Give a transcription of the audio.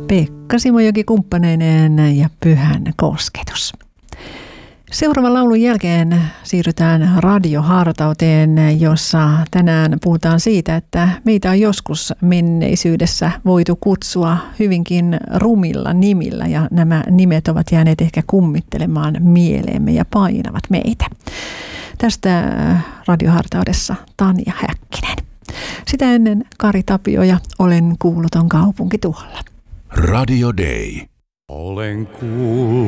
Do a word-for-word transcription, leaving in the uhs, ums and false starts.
Pekka Simojoki kumppaneineen ja Pyhän kosketus. Seuraavan laulun jälkeen siirrytään radiohartauteen, jossa tänään puhutaan siitä, että meitä on joskus menneisyydessä voitu kutsua hyvinkin rumilla nimillä ja nämä nimet ovat jääneet ehkä kummittelemaan mieleemme ja painavat meitä. Tästä radiohartaudessa Tanja Häkkinen. Sitä ennen Kari Tapio ja Olen kuuluton kaupunki tuolla. Radio Day. Olen kuullut